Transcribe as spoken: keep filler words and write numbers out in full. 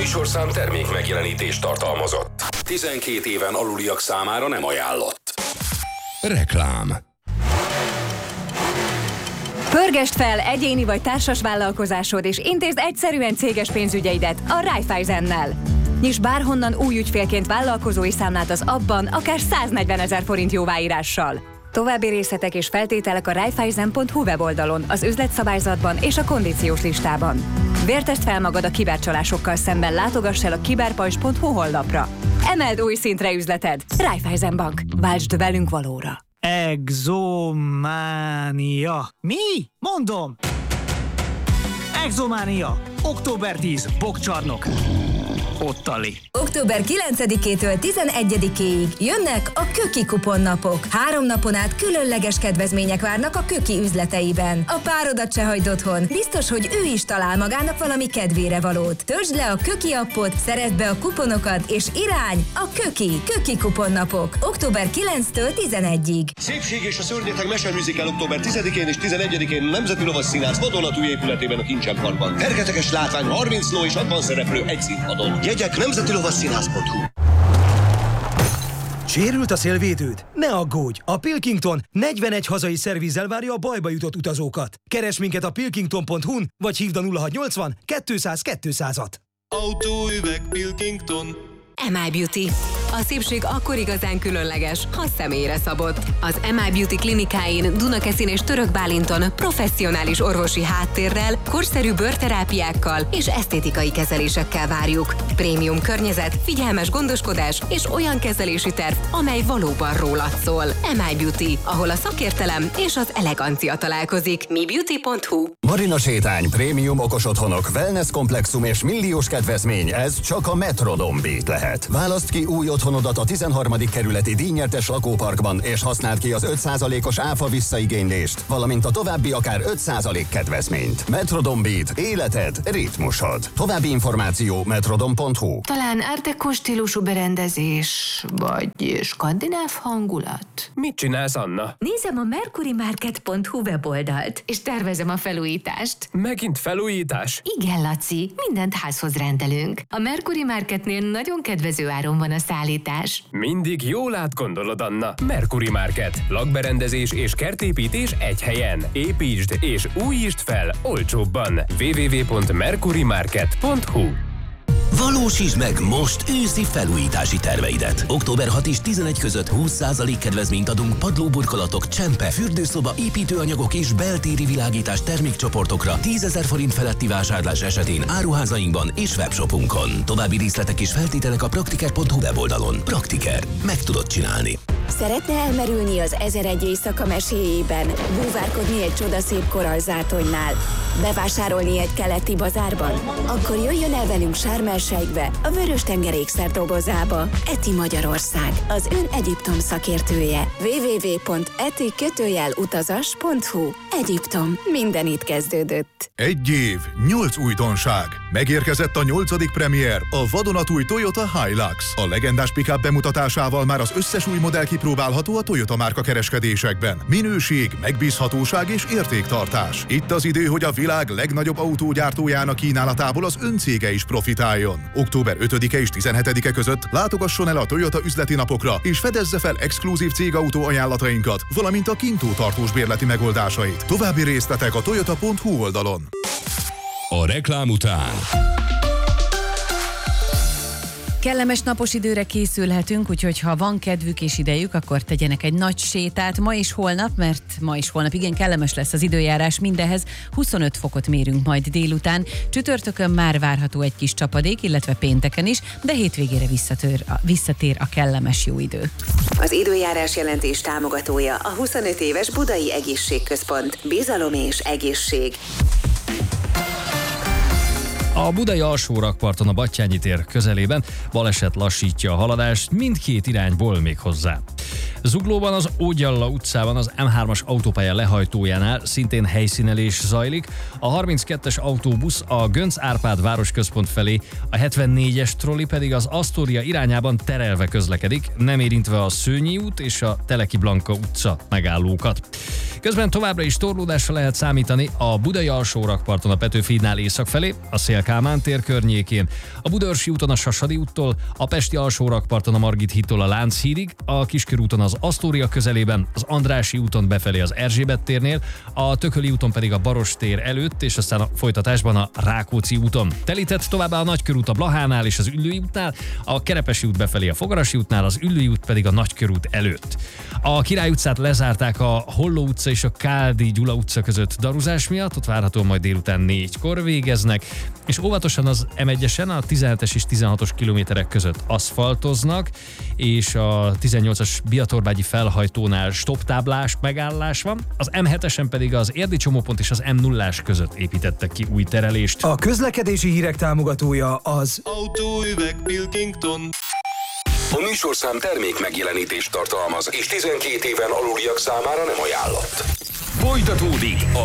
műsorszám termék megjelenítést tartalmazott. tizenkét éven aluliak számára nem ajánlott. Reklám. Pörgesd fel egyéni vagy társas vállalkozásod, és intézd egyszerűen céges pénzügyeidet a Raiffeisennel. Nyisd bárhonnan új ügyfélként vállalkozói számlát az appban, akár száznegyvenezer forint jóváírással. További részletek és feltételek a raiffeisen pont hu weboldalon, az üzletszabályzatban és a kondíciós listában. Vértesd fel magad a kibercsalásokkal szemben, látogass el a kiberpajzs pont hu honlapra. Emeld új szintre üzleted. Raiffeisen Bank. Váltsd velünk valóra. Exománia. Mi? Mondom! Exománia. október tíz. Bokcsarnok. Ottali. október kilencedikétől tizenegyedikéig jönnek a Köki kuponnapok. Három napon át különleges kedvezmények várnak a Köki üzleteiben. A párodat se hagyd otthon. Biztos, hogy ő is talál magának valami kedvére valót. Töltsd le a Köki appot, szerezd be a kuponokat, és irány a Köki. Köki kuponnapok. október kilencedikétől tizenegyedikéig. Szépség és a szörnyeteg meseműzikál október tizedikén és tizenegyedikén Nemzeti Lovasszínház vadonatúj épületében a Kincsen Parkban. Fergeteges látvány, harminc ló és hatvan szereplő egy színpadon. Jegyek nemzeti lovasszínház pont hu. Sérült a szélvédőd? Ne aggódj! A Pilkington negyvenegy hazai szervízzel várja a bajba jutott utazókat. Keresd minket a pilkington pont hu-n, vagy hívd a nulla hatszáznyolcvan kétszáz kétszázat. Autóüveg Pilkington. em i Beauty. A szépség akkor igazán különleges, ha személyre szabott. Az em i Beauty klinikáin Dunakeszin és Török Bálinton professzionális orvosi háttérrel, korszerű bőrterápiákkal és esztétikai kezelésekkel várjuk. Prémium környezet, figyelmes gondoskodás és olyan kezelési terv, amely valóban rólad szól. em i Beauty, ahol a szakértelem és az elegancia találkozik. mi beauty pont hu. Marina sétány, prémium okos otthonok, wellness komplexum és milliós kedvezmény, ez csak a Metrodon Beat lehet. Válaszd ki új otthonodat a tizenharmadik kerületi díjnyertes lakóparkban, és használd ki az öt százalékos áfa visszaigénylést, valamint a további akár öt százalék kedvezményt. Metrodon Beat. Életed, ritmusod. További információ metrodon pont hu. Talán art déco stílusú berendezés, vagy skandináv hangulat? Mit csinálsz, Anna? Nézem a mercury market pont hu weboldalt, és tervezem a felújítást. Megint felújítás? Igen, Laci, mindent házhoz rendelünk. A Mercury Marketnél nagyon kedvező áron van a szállítás. Mindig jól átgondolod, Anna. Mercury Market. Lakberendezés és kertépítés egy helyen. Építsd és újítsd fel olcsóbban. double-u double-u double-u pont mercury market pont hu. Valósítsd meg most őszi felújítási terveidet. október hatodika és tizenegy között húsz százalék kedvezményt adunk padlóburkolatok, csempe, fürdőszoba, építőanyagok és beltéri világítás termékcsoportokra tízezer forint feletti vásárlás esetén áruházainkban és webshopunkon. További részletek és feltételek a praktiker pont hu weboldalon. Praktiker. Meg tudod csinálni. Szeretne elmerülni az ezeregy éjszaka meséjében, búvárkodni egy csodaszép korallzátonynál, bevásárolni egy keleti bazárban? Akkor jöjjön el velünk Sharm el-Sheikbe, a Vörös-tenger ékszerdobozába. Eti Magyarország, az ön Egyiptom szakértője. double-u double-u double-u pont eti utazas pont hu. Egyiptom. Minden itt kezdődött. Egy év, nyolc újdonság. Megérkezett a nyolcadik premier, a vadonatúj Toyota Hilux. A legendás pick-up bemutatásával már az összes új modell kipróbálható a Toyota márka kereskedésekben. Minőség, megbízhatóság és értéktartás. Itt az idő, hogy a világ legnagyobb autógyártójának kínálatából az ön cége is profitáljon. október ötödike és tizenhetedike között látogasson el a Toyota üzleti napokra, és fedezze fel exkluzív cégautó ajánlatainkat, valamint a kintó tartós bérleti megoldásait. További részletek a toyota pont hu oldalon. A reklám után kellemes napos időre készülhetünk, úgyhogy ha van kedvük és idejük, akkor tegyenek egy nagy sétát ma és holnap, mert ma és holnap igen kellemes lesz az időjárás mindenhez. huszonöt fokot mérünk majd délután. Csütörtökön már várható egy kis csapadék, illetve pénteken is, de hétvégére visszatér a, visszatér a kellemes jó idő. Az időjárás jelentés támogatója a huszonöt éves Budai Egészségközpont. Bizalom és egészség. A budai alsórakparton a Battyányi tér közelében baleset lassítja a haladást mindkét irányból még hozzá. Zuglóban az Ógyalla utcában az em hármas autópálya lehajtójánál szintén helyszínelés zajlik. A harminckettes autóbusz a Göncz Árpád városközpont felé, a hetvennégyes troli pedig az Asztória irányában terelve közlekedik, nem érintve a Szőnyi út és a Teleki Blanka utca megállókat. Közben továbbra is torlódásra lehet számítani a Budai Alsórakparton a Petőfi hídnál észak felé, a Széll-Kálmán tér környékén, a Budaörsi úton a Sasadi úttól, a Pesti Alsórakparton a Margit hídtól a Lánchídig, a Kiskörúton az Asztória közelében, az Andrássy úton befelé az Erzsébet térnél, a Tököli úton pedig a Baros tér előtt, és aztán a folytatásban a Rákóczi úton. Telített továbbá a Nagykörút a Blahánál és az Üllői útnál, a Kerepesi út befelé a Fogarasi útnál, az Üllői út pedig a Nagykörút előtt. A Király utcát lezárták a Holló utca és a Káldi Gyula utca között daruzás miatt, ott várhatóan majd délután négykor végeznek, és óvatosan az em egyesen a tizenhetes és tizenhatos kilométerek között aszfaltoznak, és a tizennyolcas Biatorbágyi felhajtónál stopptáblás megállás van, az em hetesen pedig az Érdi csomópont és az em nullás között építettek ki új terelést. A közlekedési hírek támogatója az Autóüveg Pilkington. A műsorszám termék megjelenítést tartalmaz, és tizenkét éven aluliak számára nem ajánlott. Folytatódik a